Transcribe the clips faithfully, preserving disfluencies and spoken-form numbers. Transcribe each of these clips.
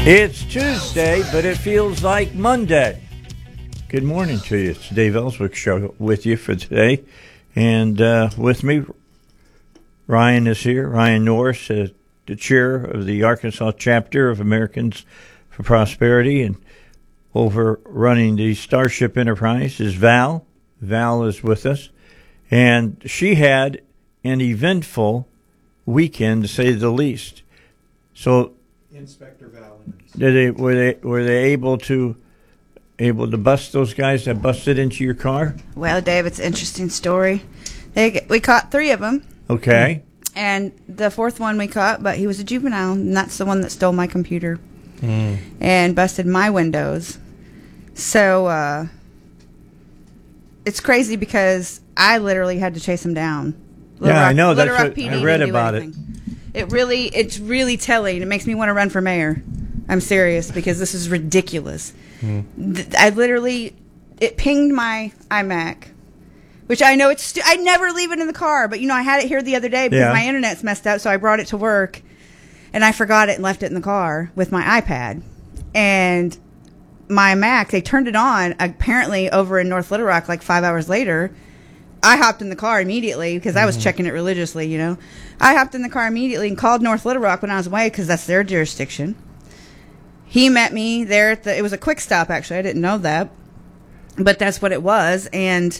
It's Tuesday, but it feels like Monday. Good morning to you. It's Dave Ellswick Show with you for today. And uh, with me, Ryan is here. Ryan Norris, uh, the chair of the Arkansas chapter of Americans for Prosperity. And over running the Starship Enterprise is Val. Val is with us. And she had an eventful weekend, to say the least. So, Inspector Val. Did they were they were they able to able to bust those guys that busted into your car? Well, Dave, it's an interesting story. They we caught three of them. Okay. And the fourth one we caught, but he was a juvenile, and that's the one that stole my computer mm. and busted my windows. So uh, it's crazy because I literally had to chase him down. Little yeah, Rock, I know. Little That's Rock what P D I read didn't do about anything. it. It really, it's really telling. It makes me want to run for mayor. I'm serious because this is ridiculous. Hmm. Th- I literally, it pinged my iMac, which I know it's, stu- I never leave it in the car, but you know, I had it here the other day because yeah. my internet's messed up, so I brought it to work and I forgot it and left it in the car with my iPad. And my Mac, they turned it on apparently over in North Little Rock like five hours later. I hopped in the car immediately because I was mm-hmm. checking it religiously, you know. I hopped in the car immediately and called North Little Rock when I was away because that's their jurisdiction. He met me there at the, it was a quick stop, actually. I didn't know that. But that's what it was. And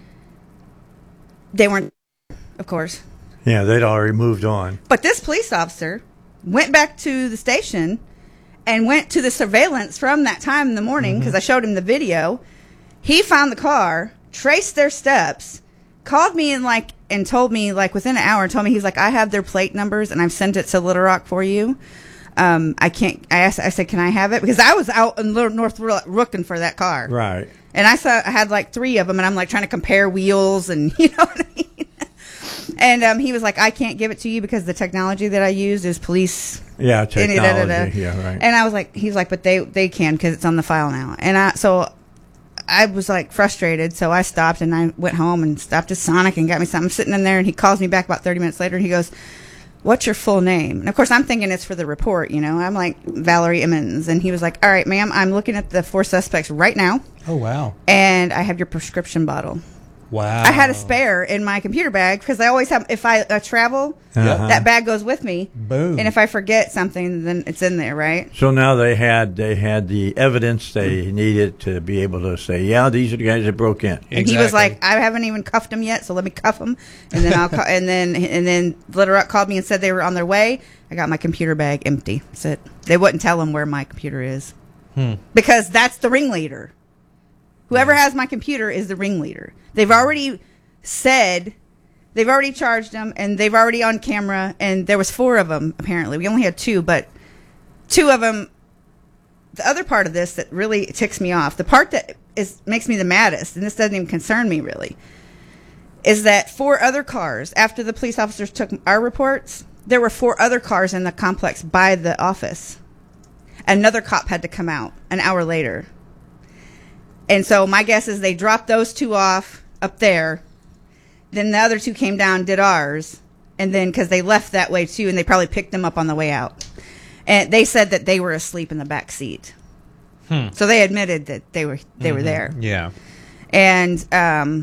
they weren't, of course. Yeah, they'd already moved on. But this police officer went back to the station and went to the surveillance from that time in the morning because mm-hmm. I showed him the video. He found the car, traced their steps, called me and like and told me like within an hour and told me he's like, I have their plate numbers and I've sent it to Little Rock for you. Um, I can't. I asked. I said, "Can I have it?" Because I was out in Little North looking for that car, right? And I saw I had like three of them, and I'm like trying to compare wheels, and you know what I mean. And um, he was like, "I can't give it to you because the technology that I used is police." Yeah, technology. Da, da, da. Yeah, right. And I was like, "He's like, but they they can because it's on the file now." And I so I was like frustrated, so I stopped and I went home and stopped at Sonic and got me something. I'm sitting in there, and he calls me back about thirty minutes later, and he goes, "What's your full name?" And of course I'm thinking it's for the report, you know. I'm like, Valerie Emmons. And he was like, "All right, ma'am, I'm looking at the four suspects right now. Oh, wow. And I have your prescription bottle." Wow. I had a spare in my computer bag because I always have, if I uh, travel, uh-huh. that bag goes with me. Boom. And if I forget something, then it's in there, right? So now they had they had the evidence they needed to be able to say, yeah, these are the guys that broke in. And exactly. He was like, I haven't even cuffed them yet, so let me cuff them. And then I'll cu- and then and then Little Rock called me and said they were on their way. I got my computer bag empty. That's it. They wouldn't tell them where my computer is hmm. because that's the ringleader. Whoever has my computer is the ringleader. They've already said, they've already charged them, and they've already on camera, and there was four of them, apparently. We only had two, but two of them, the other part of this that really ticks me off, the part that is makes me the maddest, and this doesn't even concern me really, is that four other cars, after the police officers took our reports, there were four other cars in the complex by the office. Another cop had to come out an hour later. And so my guess is they dropped those two off up there. Then the other two came down, did ours. And then because they left that way too, and they probably picked them up on the way out. And they said that they were asleep in the back seat. Hmm. So they admitted that they were they mm-hmm. were there. Yeah. And um,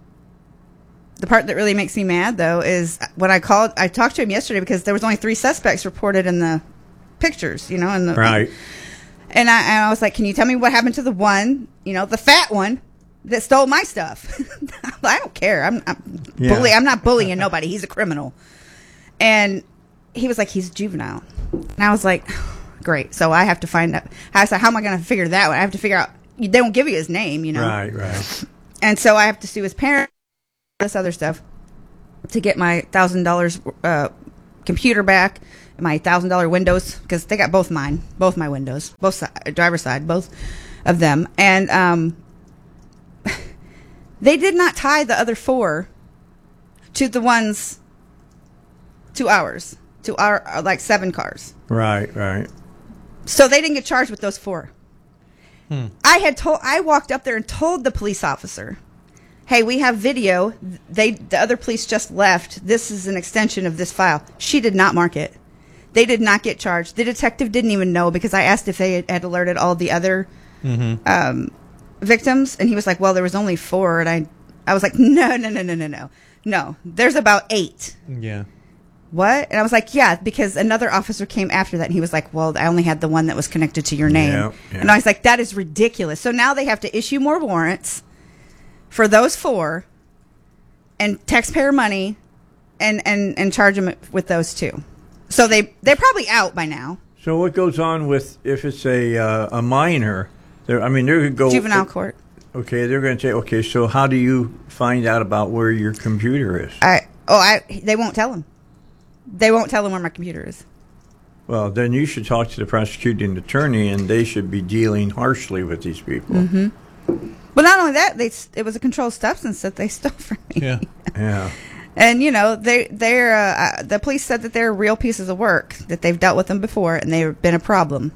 the part that really makes me mad, though, is when I called, I talked to him yesterday because there was only three suspects reported in the pictures, you know. In the, right. And I, and I was like, can you tell me what happened to the one, you know, the fat one that stole my stuff? I don't care. I'm, I'm yeah. bully. I'm not bullying nobody. He's a criminal. And he was like, he's a juvenile. And I was like, great. So I have to find out. I was like, how am I going to figure that one? I have to figure out. They don't give you his name, you know. Right, right. And so I have to sue his parents, this other stuff, to get my thousand dollars uh, computer back. My thousand dollar windows, because they got both mine, both my windows, both side, driver's side, both of them, and um, they did not tie the other four to the ones to ours, to our like seven cars. Right, right. So they didn't get charged with those four. Hmm. I had told, I walked up there and told the police officer, "Hey, we have video. They, the other police just left. This is an extension of this file." She did not mark it. They did not get charged. The detective didn't even know because I asked if they had, had alerted all the other mm-hmm. um, victims, and he was like, "Well, there was only four." And I, I was like, "No, no, no, no, no, no, no. There's about eight." Yeah. What? And I was like, "Yeah," because another officer came after that, and he was like, "Well, I only had the one that was connected to your name." Yeah, yeah. And I was like, "That is ridiculous." So now they have to issue more warrants for those four, and taxpayer money, and and and charge them with those two. So they they're probably out by now. So what goes on with if it's a uh, a minor? I mean, they're going to go juvenile court. Okay, they're going to say, okay, so how do you find out about where your computer is? I oh I they won't tell them. They won't tell them where my computer is. Well, then you should talk to the prosecuting attorney, and they should be dealing harshly with these people. Mm-hmm. But not only that, they it was a controlled substance that they stole from me. Yeah, yeah. And, you know, they, they're, uh, the police said that they're real pieces of work, that they've dealt with them before, and they've been a problem.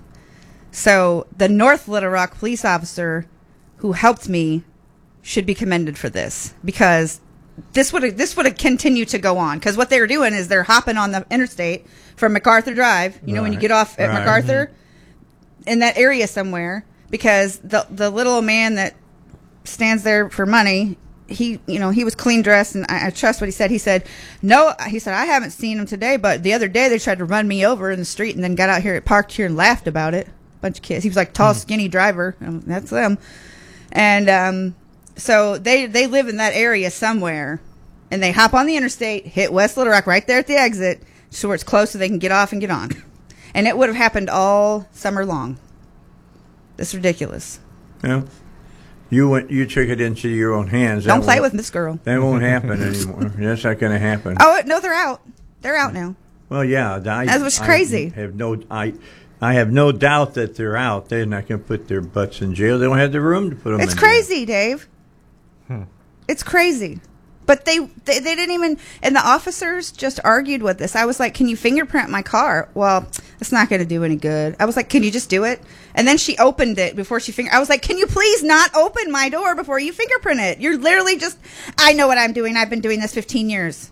So the North Little Rock police officer who helped me should be commended for this, because this would this would have continued to go on. Because what they were doing is they're hopping on the interstate from MacArthur Drive, you know, right. when you get off at right. MacArthur, mm-hmm. in that area somewhere, because the the little man that stands there for money, he, you know, he was clean dressed, and I, I trust what he said. He said, no, he said, I haven't seen him today, but the other day they tried to run me over in the street and then got out here, parked here and laughed about it. Bunch of kids. He was like tall, mm. skinny driver. Um, that's them. And um, so they, they live in that area somewhere, and they hop on the interstate, hit West Little Rock right there at the exit, so where it's close so they can get off and get on. And it would have happened all summer long. It's ridiculous. Yeah. You went. You took it into your own hands. Don't play with this girl. That won't happen anymore. That's not going to happen. Oh no, they're out. They're out now. Well, yeah, I, that was crazy. I have no, I, I have no doubt that they're out. They're not going to put their butts in jail. They don't have the room to put them. It's in crazy, there. Dave. Hmm. It's crazy. But they, they they didn't even, and the officers just argued with this. I was like, can you fingerprint my car? Well, it's not going to do any good. I was like, can you just do it? And then she opened it before she finger. I was like, can you please not open my door before you fingerprint it? You're literally just, I know what I'm doing. I've been doing this fifteen years.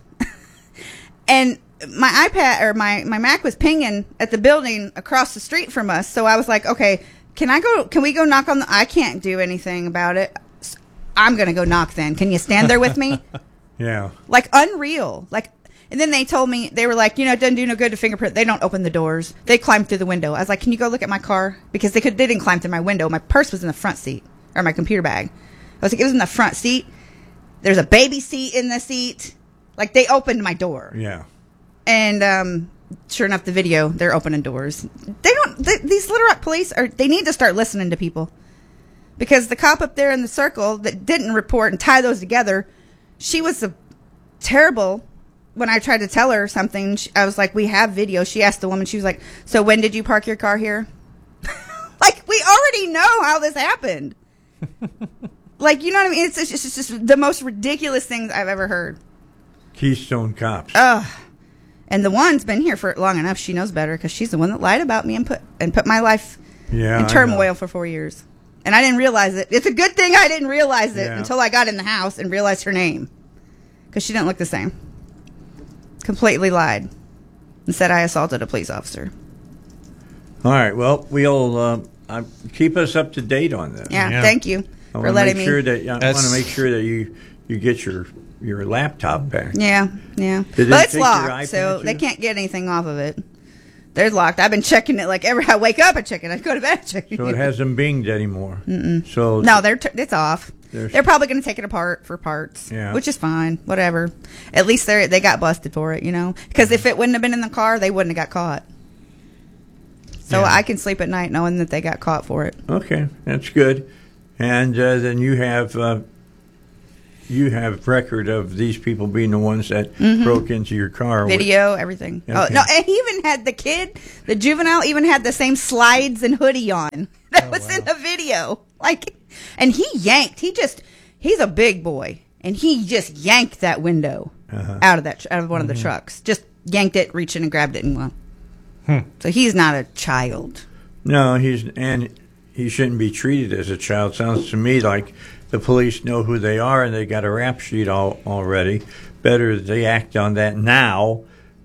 And my iPad or my, my Mac was pinging at the building across the street from us. So I was like, okay, can I go, can we go knock on the, I can't do anything about it. I'm going to go knock then. Can you stand there with me? Yeah. Like unreal. Like, and then they told me, they were like, you know, it doesn't do no good to fingerprint. They don't open the doors. They climb through the window. I was like, can you go look at my car? Because they could, they didn't climb through my window. My purse was in the front seat, or my computer bag. I was like, it was in the front seat. There's a baby seat in the seat. Like, they opened my door. Yeah. And, um, sure enough, the video, they're opening doors. They don't, they, these Little Rock police are, they need to start listening to people. Because the cop up there in the circle that didn't report and tie those together, she was a terrible. When I tried to tell her something, she, I was like, we have video. She asked the woman, she was like, so when did you park your car here? Like, we already know how this happened. Like, you know what I mean? It's, it's, just, it's just the most ridiculous things I've ever heard. Keystone Cops. Ugh. And the one's been here for long enough. She knows better because she's the one that lied about me and put and put my life yeah, in turmoil for four years. And I didn't realize it. It's a good thing I didn't realize it yeah. until I got in the house and realized her name. Because she didn't look the same. Completely lied. And said I assaulted a police officer. All right. Well, we'll uh, uh, keep us up to date on this. Yeah. yeah. Thank you I for letting make me. Sure that, I want to make sure that you, you get your, your laptop back. Yeah. Yeah. Did but it's locked, so too? They can't get anything off of it. They're locked. I've been checking it like every I wake up, I check it. I go to bed, I check it. So it hasn't binged anymore. Mm-mm. So no, they're t- it's off. They're probably going to take it apart for parts, yeah. which is fine. Whatever. At least they they got busted for it, you know. Because if it wouldn't have been in the car, they wouldn't have got caught. So yeah. I can sleep at night knowing that they got caught for it. Okay, that's good. And uh, then you have uh, you have record of these people being the ones that mm-hmm. broke into your car. Video, with, everything. Okay. Oh no! And he even had the kid, the juvenile, even had the same slides and hoodie on that oh, was wow. in the video. Like, and he yanked. He just, he's a big boy, and he just yanked that window uh-huh. out of that out of one mm-hmm. of the trucks. Just yanked it, reached in and grabbed it, and won. Hmm. So he's not a child. No, he's and he shouldn't be treated as a child. Sounds to me like the police know who they are and they got a rap sheet all, already. Better they act on that now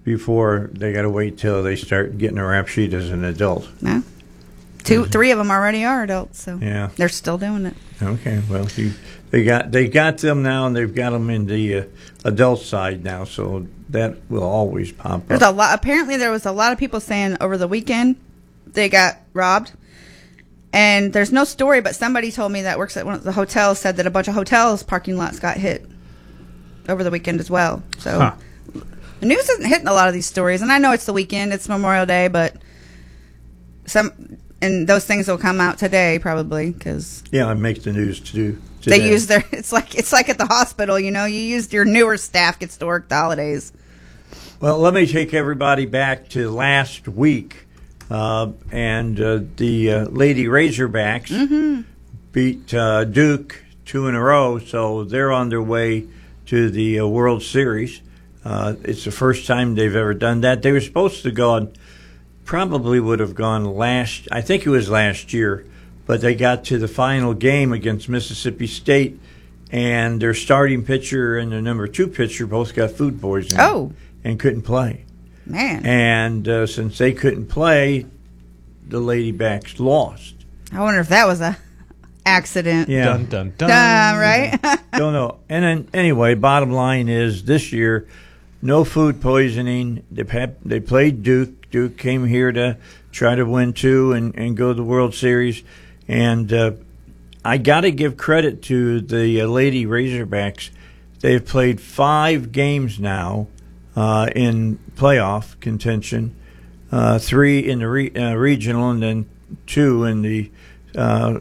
before they got to wait till they start getting a rap sheet as an adult. Yeah. Two, three of them already are adults, so yeah. they're still doing it. Okay, well, you, they got they got them now, and they've got them in the uh, adult side now, so that will always pop There's up. a lot. Apparently, there was a lot of people saying over the weekend they got robbed, and there's no story, but somebody told me that works at one of the hotels said that a bunch of hotels parking lots got hit over the weekend as well. So Huh. the news isn't hitting a lot of these stories, and I know it's the weekend, it's Memorial Day, but some. And those things will come out today, probably, because Yeah, it makes the news to do. Today. they use their. It's like it's like at the hospital, you know. You used your newer staff gets to work the holidays. Well, let me take everybody back to last week, uh, and uh, the uh, Lady Razorbacks Mm-hmm. beat uh, Duke two in a row, so they're on their way to the uh, World Series. Uh, it's the first time they've ever done that. They were supposed to go on. Probably would have gone last, I think it was last year, but they got to the final game against Mississippi State, and their starting pitcher and their number two pitcher both got food poisoning Oh. and couldn't play. Man, And uh, since they couldn't play, the Ladybacks lost. I wonder if that was a accident. Yeah, Dun, dun, dun. Uh, right? don't know. And then anyway, bottom line is this year, no food poisoning. They had, they played Duke. Duke came here to try to win two and, and go to the World Series. And uh, I got to give credit to the uh, Lady Razorbacks. They've played five games now uh, in playoff contention, uh, three in the re- uh, regional and then two in the uh,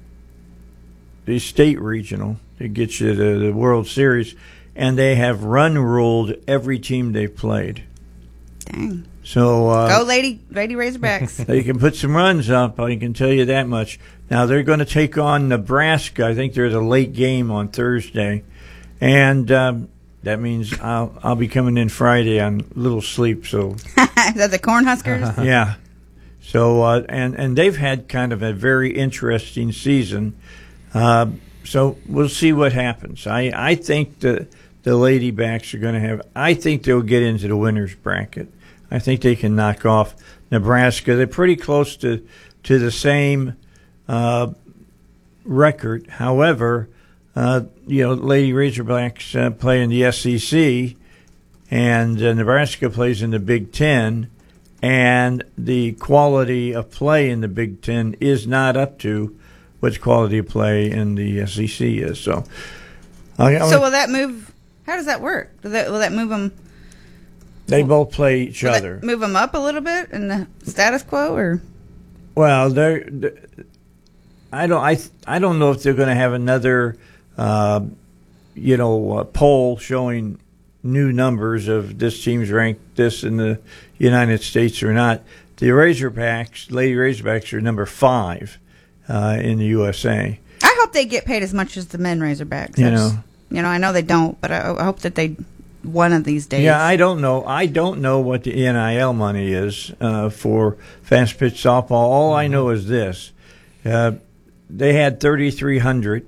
the state regional to get you to the World Series. And they have run ruled every team they've played. Dang. So uh, Go, Lady Lady Razorbacks. they can put some runs up. I can tell you that much. Now they're going to take on Nebraska. I think there's a late game on Thursday, and um, that means I'll I'll be coming in Friday on little sleep. So Is that the Cornhuskers? yeah. So uh, and and they've had kind of a very interesting season. Uh, so we'll see what happens. I I think the the Ladybacks are going to have. I think they'll get into the winners bracket. I think they can knock off Nebraska. They're pretty close to to the same uh, record. However, uh, you know, Lady Razorbacks uh, play in the S E C, and uh, Nebraska plays in the Big Ten, and the quality of play in the Big Ten is not up to what quality of play in the S E C is. So, I, I So will that move? How does that work? Will that, will that move them? they both play each Will other. that move them up a little bit in the status quo, or Well, they're, they're- I don't. I. I don't know if they're going to have another, uh, you know, uh, poll showing new numbers of this team's ranked this in the United States or not. The Razorbacks, Lady Razorbacks, are number five uh, in the U S A. I hope they get paid as much as the men Razorbacks. You That's- know. you know, I know they don't, but I, I hope that they one of these days. Yeah, I don't know. I don't know what the N I L money is uh, for fast pitch softball. All I know is this: uh, they had thirty-three hundred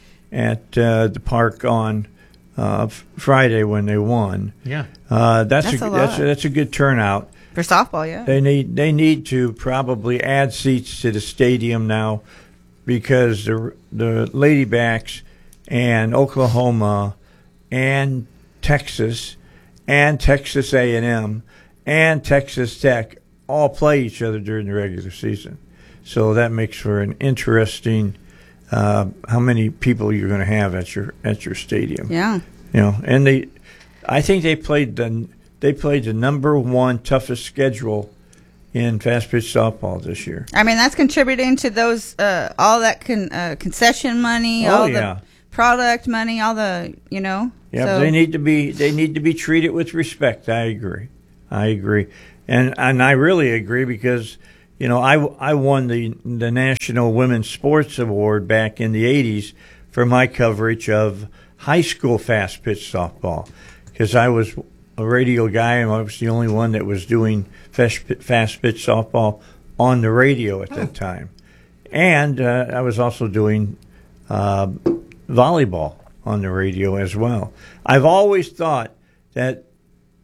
at uh, the park on uh, f- Friday when they won. Yeah. Uh, that's, That's a, a that's lot. a, that's a good turnout. for softball, yeah. They need they need to probably add seats to the stadium now because the the Ladybacks and Oklahoma and Texas and Texas A and M and Texas Tech all play each other during the regular season. So that makes for an interesting uh, how many people you're going to have at your at your stadium. Yeah. You know, and they, I think they played the they played the number one toughest schedule in fast pitch softball this year. I mean, that's contributing to those uh, all that con, uh, concession money, Oh, all yeah. the product money, all the you know. Yeah, so, they need to be they need to be treated with respect. I agree, I agree, and and I really agree because you know I, I won the the National Women's Sports Award back in the eighties for my coverage of high school fast pitch softball because I was a radio guy and I was the only one that was doing fast fast pitch softball on the radio at that time, and uh, I was also doing uh, volleyball on the radio as well. I've always thought that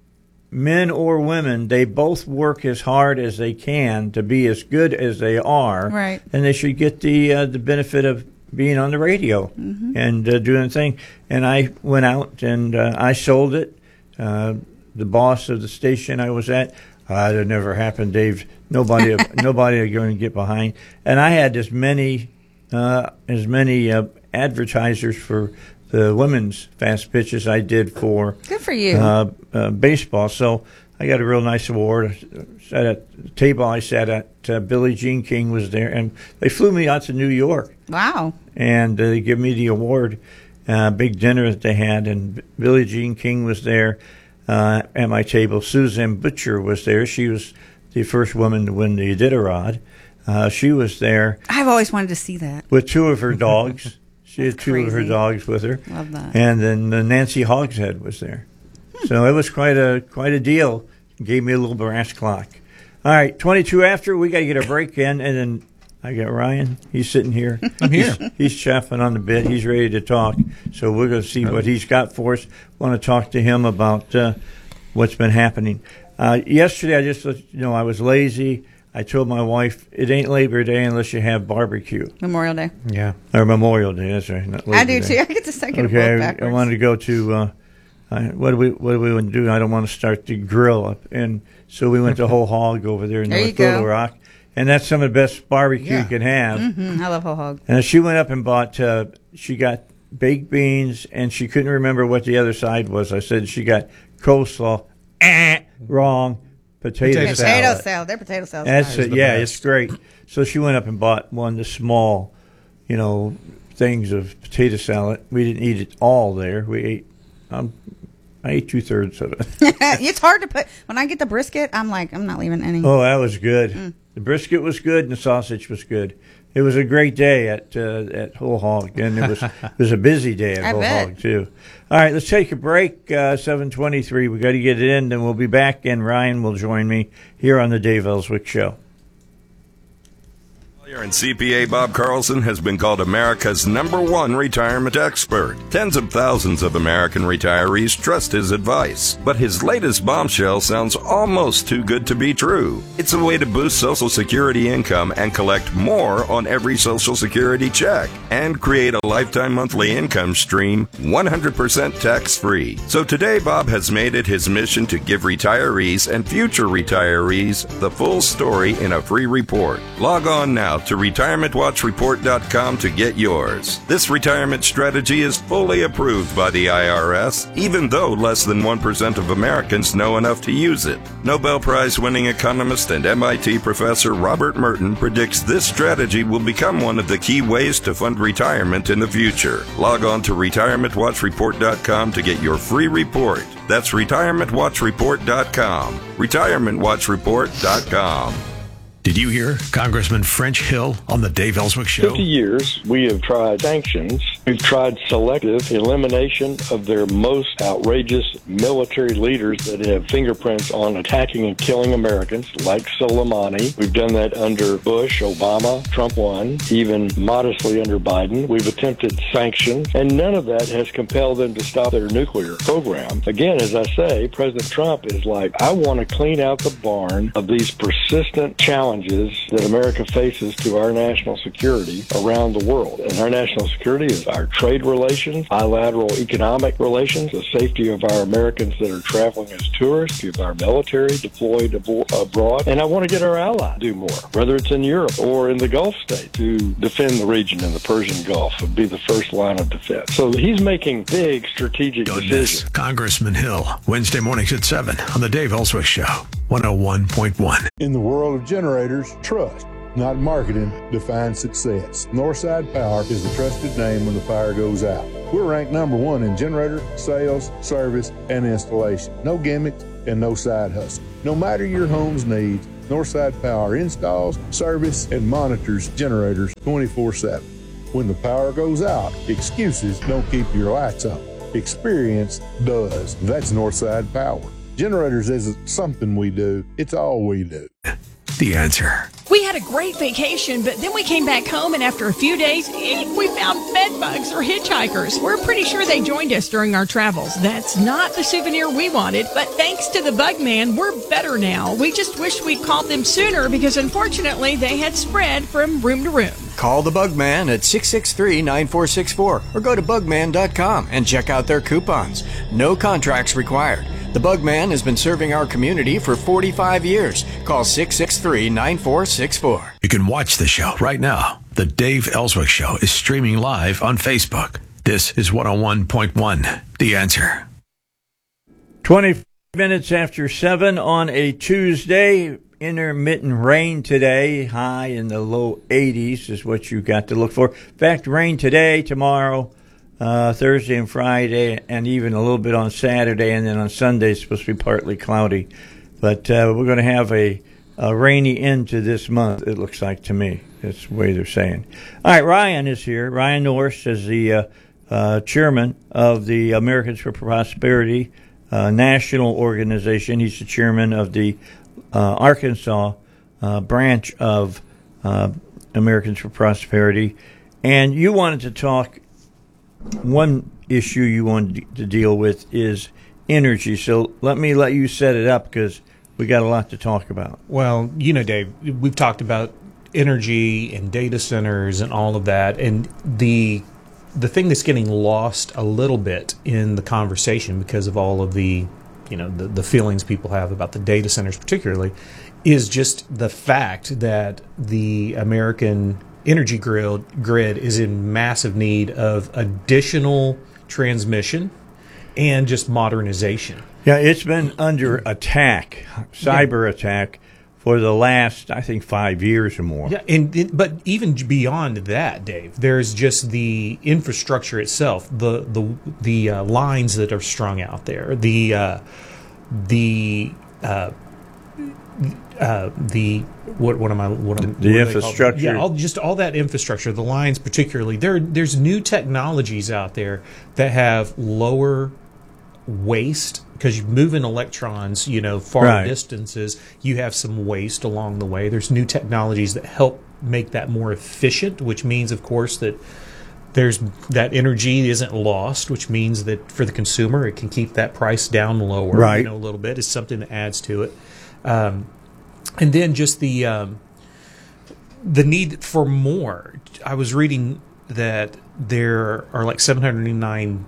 men or women, they both work as hard as they can to be as good as they are. Right. And they should get the uh, the benefit of being on the radio mm-hmm. and uh, doing the thing. And I went out and uh, I sold it. Uh, the boss of the station I was at, uh, that never happened, Dave. Nobody, nobody are going to get behind. And I had as many, uh, as many uh, advertisers for the women's fast pitch as I did for good for you uh, uh, baseball. So I got a real nice award. I sat at the table I sat at. Uh, Billie Jean King was there, and they flew me out to New York. Wow! And uh, they give me the award. Uh, big dinner that they had, and Billie Jean King was there uh, at my table. Suzanne Butcher was there. She was the first woman to win the Iditarod. Uh, she was there. I've always wanted to see that with two of her dogs. She That's had two crazy. of her dogs with her. Love that. And then uh, Nancy Hogshead was there. Hmm. So it was quite a quite a deal. Gave me a little brass clock. All right, twenty-two after, we got to get a break in, and then I got Ryan. He's sitting here. I'm here. He's, he's chaffing on the bit. He's ready to talk. So we're going to see what he's got for us. Want to talk to him about uh, what's been happening. Uh, yesterday, I just, you know, I was lazy. I told my wife, it ain't Labor Day unless you have barbecue. Memorial Day. Yeah. Or Memorial Day, that's right. Not Labor I do, Day. too. I get the second okay, both I, backwards. I wanted to go to, uh, I, what do we what do we want to do? I don't want to start the grill up. And so we went to Whole Hog over there in there North Little Rock. And that's some of the best barbecue Yeah. you can have. Mm-hmm. I love Whole Hog. And she went up and bought, uh, she got baked beans, and she couldn't remember what the other side was. I said she got coleslaw. Eh, wrong. Potato, Potato salad. Potato salad. Their potato salad. That's That is it. the Yeah, best. it's great. So she went up and bought one of the small, you know, things of potato salad. We didn't eat it all there. We ate, um, I ate two thirds of it. It's hard to put. When I get the brisket, I'm like, I'm not leaving any. Oh, that was good. Mm. The brisket was good, and the sausage was good. It was a great day at uh, at Whole Hog, and it was it was a busy day at I Whole bet. Hog too. All right, let's take a break. Uh, seven twenty-three. We got to get it in, then we'll be back, and Ryan will join me here on the Dave Ellswick Show. And C P A Bob Carlson has been called America's number one retirement expert. Tens of thousands of American retirees trust his advice. But his latest bombshell sounds almost too good to be true. It's a way to boost Social Security income and collect more on every Social Security check and create a lifetime monthly income stream one hundred percent tax-free. So today, Bob has made it his mission to give retirees and future retirees the full story in a free report. Log on now to retirement watch report dot com to get yours. This retirement strategy is fully approved by the I R S, even though less than one percent of Americans know enough to use it. Nobel Prize-winning economist and M I T professor Robert Merton predicts this strategy will become one of the key ways to fund retirement in the future. Log on to retirement watch report dot com to get your free report. That's retirement watch report dot com. retirement watch report dot com. Did you hear Congressman French Hill on the Dave Ellswick Show? fifty years, we have tried sanctions. We've tried selective elimination of their most outrageous military leaders that have fingerprints on attacking and killing Americans, like Soleimani. We've done that under Bush, Obama, Trump one, even modestly under Biden. We've attempted sanctions, and none of that has compelled them to stop their nuclear program. Again, as I say, President Trump is like, I want to clean out the barn of these persistent challenges that America faces to our national security around the world. And our national security is our trade relations, bilateral economic relations, the safety of our Americans that are traveling as tourists, of our military deployed abo- abroad. And I want to get our allies to do more, whether it's in Europe or in the Gulf states, to defend the region in the Persian Gulf would be the first line of defense. So he's making big strategic Don't decisions. miss Congressman Hill, Wednesday mornings at seven on the Dave Ellswick Show, one oh one point one. In the world of generators, trust, not marketing, defines success. Northside Power is the trusted name when the power goes out. We're ranked number one in generator sales, service, and installation. No gimmicks and no side hustle. No matter your home's needs, Northside Power installs, service, and monitors generators twenty-four seven. When the power goes out, excuses don't keep your lights on. Experience does. That's Northside Power. Generators isn't something we do, it's all we do. The Answer. We had a a great vacation, but then we came back home, and after a few days, eh, we found bed bugs or hitchhikers. We're pretty sure they joined us during our travels. That's not the souvenir we wanted, but thanks to the Bug Man, we're better now. We just wish we'd called them sooner because, unfortunately, they had spread from room to room. Call the Bugman at six six three, nine four six four or go to bugman dot com and check out their coupons. No contracts required. The Bugman has been serving our community for forty-five years. Call six six three, nine four six four. You can watch the show right now. The Dave Ellswick Show is streaming live on Facebook. This is one oh one point one, The Answer. twenty minutes after seven on a Tuesday. Intermittent rain today, high in the low eighties is what you got to look for. In fact, rain today, tomorrow, uh, Thursday and Friday, and even a little bit on Saturday, and then on Sunday it's supposed to be partly cloudy. But uh, we're going to have a, a rainy end to this month, it looks like to me. That's the way they're saying. All right, Ryan is here. Ryan Norris is the uh, uh, chairman of the Americans for Prosperity uh, National Organization. He's the chairman of the Uh, Arkansas uh, branch of uh, Americans for Prosperity, and you wanted to talk. One issue you wanted to deal with is energy. So let me let you set it up because we got a lot to talk about. Well, you know, Dave, we've talked about energy and data centers and all of that, and the the thing that's getting lost a little bit in the conversation because of all of the you know, the, the feelings people have about the data centers particularly, is just the fact that the American energy grid, grid is in massive need of additional transmission and just modernization. Yeah, it's been under attack, cyber yeah. attack, for the last, I think, five years or more. Yeah, and it, but even beyond that, Dave, there's just the infrastructure itself, the the the uh, lines that are strung out there, the uh, the uh, uh, the what what am I what am, the what infrastructure? Yeah, all, just all that infrastructure, the lines particularly. There there's new technologies out there that have lower waste. Because you move in electrons, you know, far right. distances, you have some waste along the way. There's new technologies that help make that more efficient, which means, of course, that there's that energy isn't lost, which means that for the consumer, it can keep that price down lower, right. you know, a little bit. It's something that adds to it. Um, and then just the um, the need for more. I was reading that there are like seven hundred nine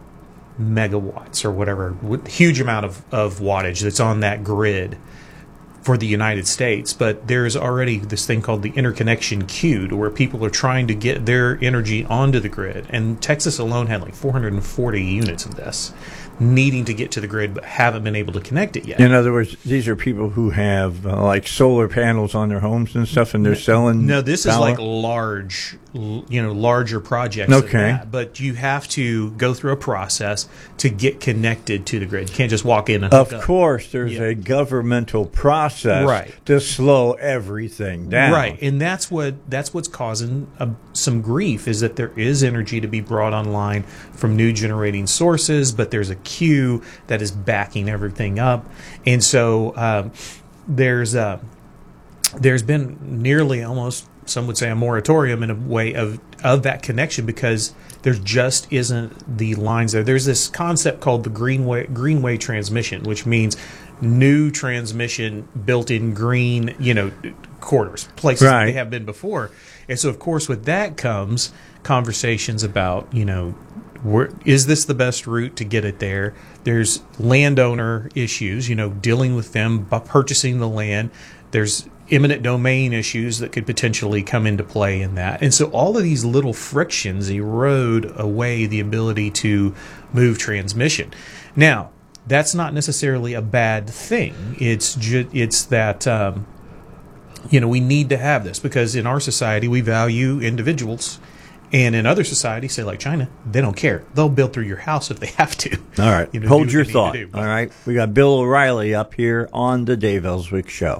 megawatts or whatever, huge amount of, of wattage that's on that grid for the United States. But there's already this thing called the interconnection queue, where people are trying to get their energy onto the grid. And Texas alone had like four hundred forty units of this needing to get to the grid but haven't been able to connect it yet. In other words, these are people who have uh, like solar panels on their homes and stuff, and they're selling No, this power? is like large, you know, larger projects. Okay. Of that. But you have to go through a process to get connected to the grid. You can't just walk in and hook Of up. course, there's Yeah. a governmental process Right. to slow everything down. Right, and that's what that's what's causing uh, some grief, is that there is energy to be brought online from new generating sources, but there's a queue that is backing everything up, and so um, there's uh, there's been nearly almost, some would say, a moratorium in a way of of that connection, because there just isn't the lines there. There's this concept called the Greenway Greenway transmission, which means new transmission built in green, you know, corridors, places Right. they have been before. And so, of course, with that comes conversations about, you know, where, is this the best route to get it there? There's landowner issues, you know, dealing with them, bu- purchasing the land. There's eminent domain issues that could potentially come into play in that. And so all of these little frictions erode away the ability to move transmission. Now, that's not necessarily a bad thing. It's ju- it's that um, you know, we need to have this, because in our society we value individuals, and in other societies, say like China, they don't care. They'll build through your house if they have to. All right. You know, Hold do your what they need thought. to do. All right. We got Bill O'Reilly up here on the Dave Ellswick Show.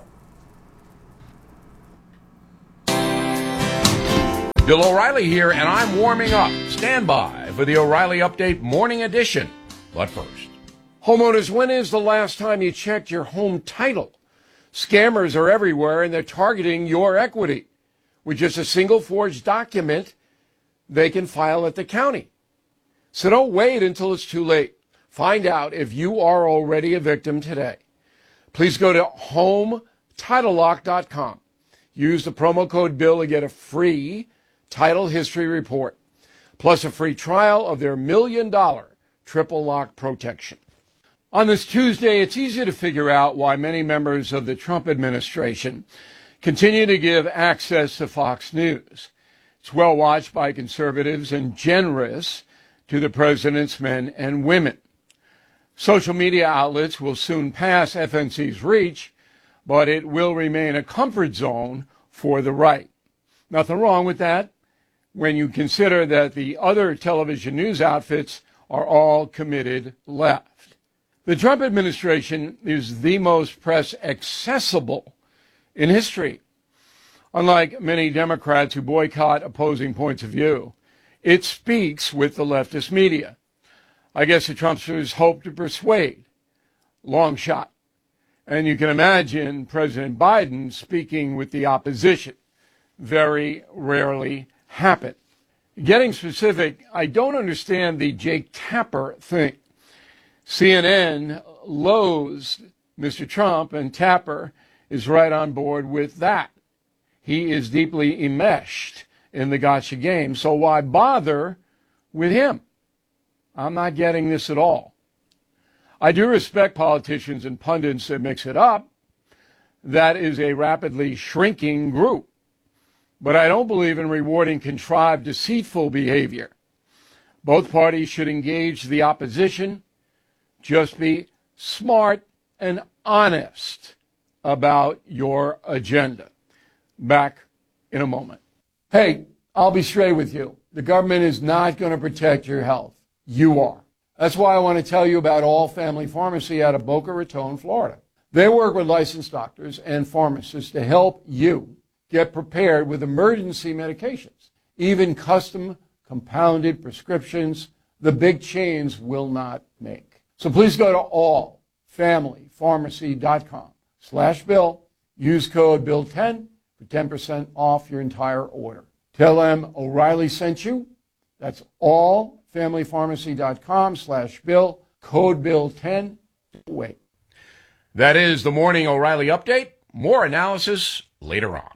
Bill O'Reilly here, and I'm warming up. Stand by for the O'Reilly Update Morning Edition. But first, homeowners, when is the last time you checked your home title? Scammers are everywhere, and they're targeting your equity. With just a single forged document, they can file at the county. So don't wait until it's too late. Find out if you are already a victim today. Please go to home title lock dot com. Use the promo code BILL to get a free title history report, plus a free trial of their million dollar triple lock protection. On this Tuesday, it's easy to figure out why many members of the Trump administration continue to give access to Fox News. It's well watched by conservatives and generous to the president's men and women. Social media outlets will soon pass F N C's reach, but it will remain a comfort zone for the right. Nothing wrong with that when you consider that the other television news outfits are all committed left. The Trump administration is the most press accessible in history. Unlike many Democrats who boycott opposing points of view, it speaks with the leftist media. I guess the Trumpsters hope to persuade. Long shot. And you can imagine President Biden speaking with the opposition. Very rarely happen. Getting specific, I don't understand the Jake Tapper thing. C N N loathes Mister Trump, and Tapper is right on board with that. He is deeply enmeshed in the gotcha game, so why bother with him? I'm not getting this at all. I do respect politicians and pundits that mix it up. That is a rapidly shrinking group. But I don't believe in rewarding contrived, deceitful behavior. Both parties should engage the opposition. Just be smart and honest about your agenda. Back in a moment. Hey, I'll be straight with you. The government is not going to protect your health. You are. That's why I want to tell you about All Family Pharmacy out of Boca Raton, Florida. They work with licensed doctors and pharmacists to help you get prepared with emergency medications, even custom compounded prescriptions the big chains will not make. So please go to all family pharmacy dot com slash bill. Use code bill ten for ten percent off your entire order. Tell them O'Reilly sent you. That's all family pharmacy dot com slash bill, code bill ten. Wait. That is the Morning O'Reilly Update. More analysis later on.